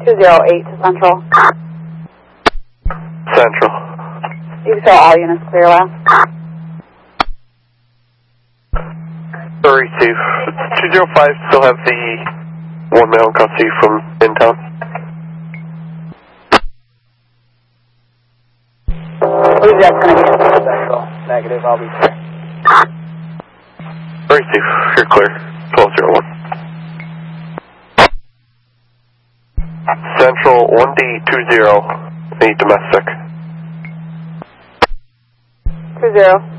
208 to Central. Central. You can show all units clear last. Receive. 205 still have the one male in custody from in town. I believe that's going to be Central. Negative, I'll be clear. Receive. You're clear. 1201. Central 1D20. Need domestic. 20.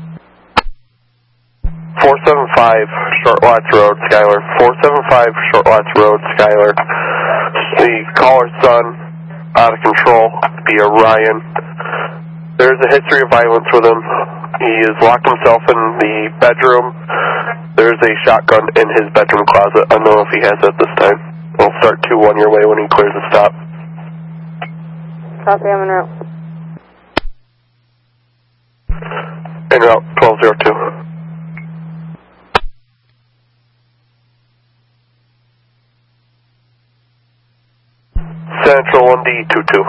475 Short Lots Road, Schuyler. 475 Short Lots Road, Schuyler. The caller's son, out of control, via Ryan. There's a history of violence with him. He has locked himself in the bedroom. There's a shotgun in his bedroom closet. I don't know if he has it this time. We'll start 2-1 your way when he clears the stop. Copy, I'm en route. En route, 1202. Central 1D22.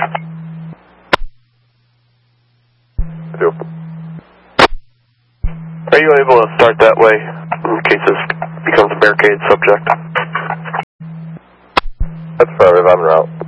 Are you able to start that way in case this becomes a barricade subject? That's affirmative, I'm en route.